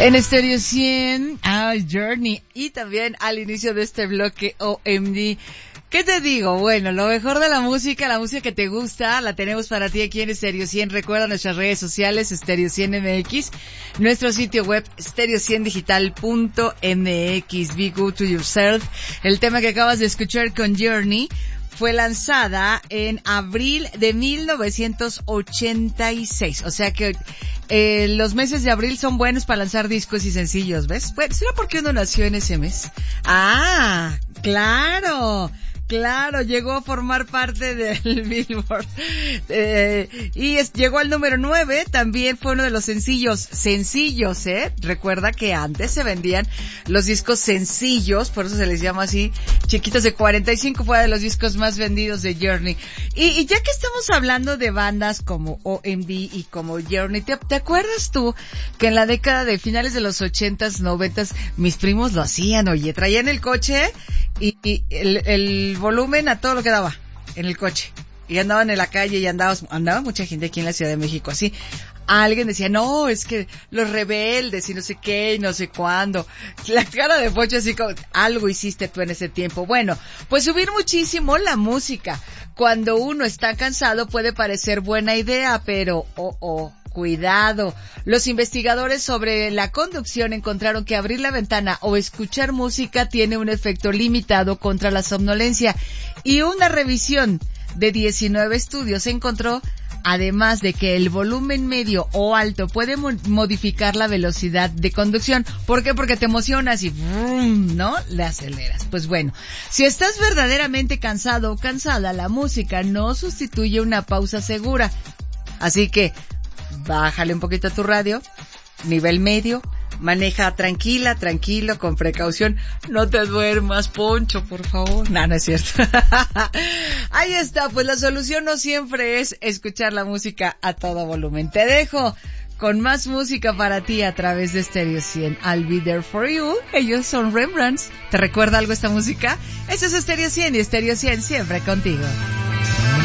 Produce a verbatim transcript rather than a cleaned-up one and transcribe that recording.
En Stereo cien, ah, Journey, y también al inicio de este bloque O M D. ¿Qué te digo? Bueno, lo mejor de la música, la música que te gusta, la tenemos para ti aquí en Stereo cien. Recuerda nuestras redes sociales, Stereo cien M X, nuestro sitio web, stereo cien digital punto m x. Be good to yourself. El tema que acabas de escuchar con Journey fue lanzada en abril de mil novecientos ochenta y seis. O sea que eh, los meses de abril son buenos para lanzar discos y sencillos, ¿ves? Bueno, ¿será porque uno nació en ese mes? Ah, claro. Claro, llegó a formar parte del Billboard. Eh, y es, llegó al número nueve, también fue uno de los sencillos, sencillos, ¿eh? Recuerda que antes se vendían los discos sencillos, por eso se les llama así, chiquitos de cuarenta y cinco, fue de los discos más vendidos de Journey. Y, y ya que estamos hablando de bandas como O M D y como Journey, ¿te, ¿te acuerdas tú que en la década de finales de los ochentas, noventas, mis primos lo hacían, oye, traían el coche y, y el, el volumen a todo lo que daba en el coche y andaban en la calle y andaba, andaba mucha gente aquí en la Ciudad de México así. Alguien decía, no, es que los rebeldes y no sé qué y no sé cuándo. La cara de Pocho así como, algo hiciste tú en ese tiempo. Bueno, pues subir muchísimo la música. Cuando uno está cansado puede parecer buena idea, pero, oh, oh, cuidado. Los investigadores sobre la conducción encontraron que abrir la ventana o escuchar música tiene un efecto limitado contra la somnolencia. Y una revisión de diecinueve estudios encontró, además de que el volumen medio o alto puede mo- modificar la velocidad de conducción. ¿Por qué? Porque te emocionas y ¡brum!, ¿no? Le aceleras. Pues bueno, si estás verdaderamente cansado o cansada, la música no sustituye una pausa segura. Así que bájale un poquito a tu radio, nivel medio, maneja tranquila, tranquilo, con precaución, no te duermas, Poncho, por favor. No, no es cierto. Ahí está, pues la solución no siempre es escuchar la música a todo volumen. Te dejo con más música para ti a través de Stereo cien. I'll be there for you. Ellos son Rembrandts. ¿Te recuerda algo esta música? Eso es Stereo cien y Stereo cien siempre contigo.